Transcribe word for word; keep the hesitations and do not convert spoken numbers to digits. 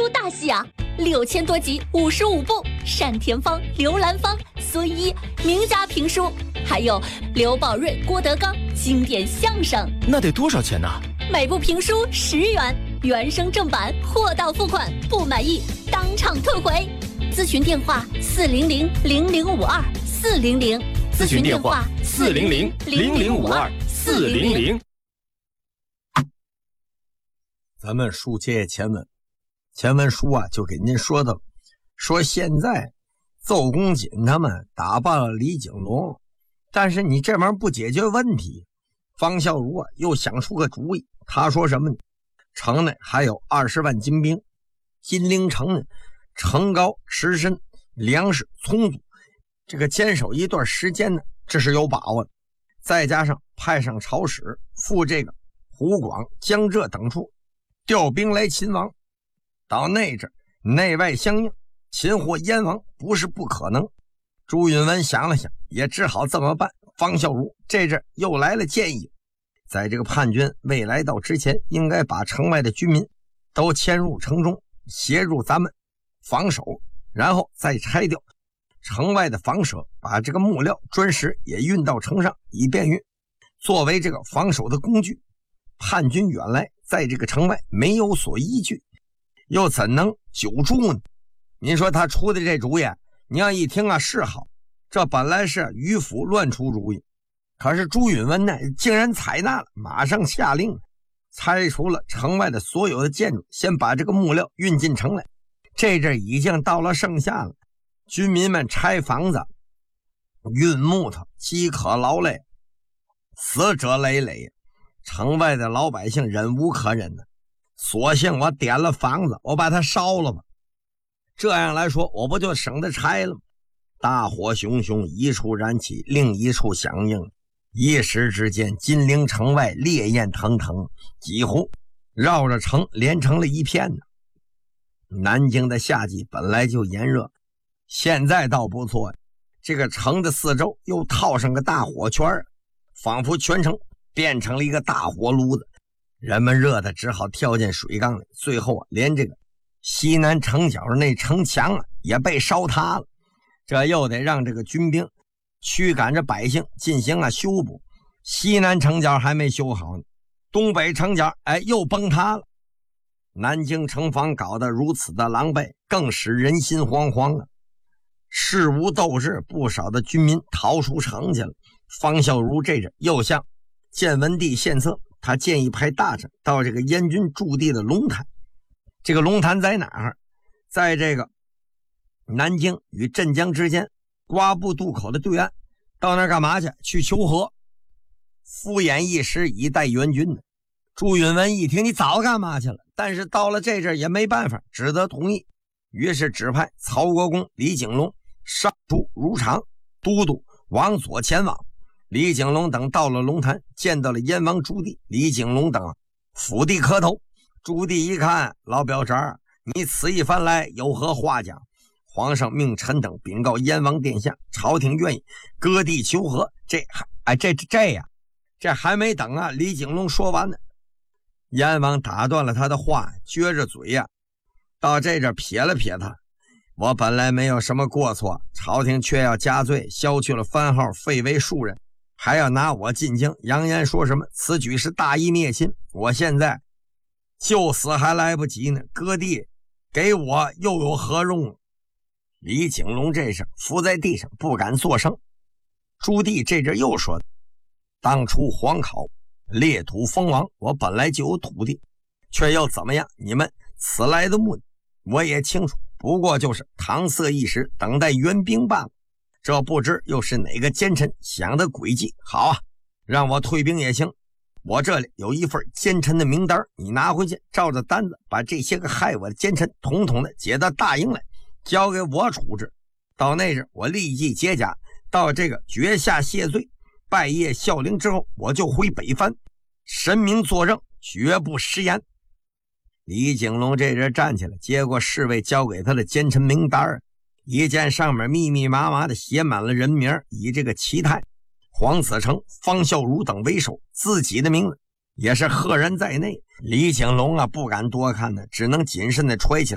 大戏啊，六千多集，五十五部，单田芳、刘兰芳、孙一名家评书，还有刘宝瑞、郭德纲经典相声。 那得多少钱呢？ 每部评书十元，原声正版，货到付款，不满意当场退回。咨询电话：四零零零零五二四零零。 咨询电话：四零零零零五二四零零。 咱们书接前文，前文书啊就给您说到，说现在邹公瑾他们打败了李景龙，但是你这玩意儿不解决问题。方孝孺啊又想出个主意，他说什么呢？城内还有二十万精兵，金陵城呢城高池深，粮食充足，这个坚守一段时间呢，这是有把握的。再加上派上朝使赴这个湖广、江浙等处调兵来擒王，到那阵内外相应，擒获燕王不是不可能。朱允炆想了想，也只好这么办。方孝孺这阵又来了建议，在这个叛军未来到之前，应该把城外的居民都迁入城中，协助咱们防守，然后再拆掉城外的房舍，把这个木料砖石也运到城上，以便于作为这个防守的工具。叛军远来在这个城外没有所依据，又怎能久住呢？您说他出的这主意，你要一听啊是好，这本来是迂腐乱出主意，可是朱允炆呢竟然采纳了，马上下令拆除了城外的所有的建筑，先把这个木料运进城来。这阵已经到了盛夏了，军民们拆房子运木头饥渴劳累，死者累累，城外的老百姓忍无可忍的，索性我点了房子，我把它烧了吧。这样来说，我不就省得拆了吗？大火熊熊，一处燃起，另一处响应，一时之间金陵城外烈焰腾腾，几乎绕着城连成了一片呢。南京的夏季本来就炎热，现在倒不错，这个城的四周又套上个大火圈，仿佛全城变成了一个大火炉子，人们热的只好跳进水缸里，最后啊，连这个西南城角那城墙啊也被烧塌了。这又得让这个军兵驱赶着百姓进行啊修补，西南城角还没修好呢，东北城角哎又崩塌了。南京城防搞得如此的狼狈，更使人心惶惶啊！事无斗志，不少的军民逃出城去了。方孝孺这阵又向建文帝献策，他建议派大臣到这个燕军驻地的龙潭。这个龙潭在哪儿？在这个南京与镇江之间瓜埠渡口的对岸，到那儿干嘛去？去求和，敷衍一时以待援军呢。朱允炆一听，你早干嘛去了？但是到了这阵也没办法，只得同意。于是指派曹国公李景龙、尚书如常、都督王佐前往。李景龙等到了龙潭，见到了燕王朱棣，李景龙等伏地磕头。朱棣一看，老表侄儿，你此一番来有何话讲？皇上命臣等禀告燕王殿下，朝廷愿意割地求和。这还哎这这呀，这还没等啊！李景龙说完呢，燕王打断了他的话，撅着嘴呀、啊，到这这撇了撇他。我本来没有什么过错，朝廷却要加罪，削去了番号，废为庶人，还要拿我进京，扬言说什么此举是大义灭亲。我现在就死还来不及呢，割地给我又有何用？李景龙这时伏在地上不敢作声。朱棣这阵又说，当初皇考列土封王，我本来就有土地，却又怎么样？你们此来的目的我也清楚，不过就是搪塞一时，等待援兵罢了。这不知又是哪个奸臣想的诡计。好啊，让我退兵也行，我这里有一份奸臣的名单，你拿回去，照着单子把这些个害我的奸臣统统的解到大营来，交给我处置。到那日我立即解甲，到这个决下谢罪，拜谒孝陵之后，我就回北藩，神明作证，绝不食言。李景龙这人站起来，接过侍卫交给他的奸臣名单，一见上面密密麻麻的写满了人名，以这个齐泰、黄子成、方孝孺等为首，自己的名字也是赫然在内。李景龙啊不敢多看呢，只能谨慎的揣起来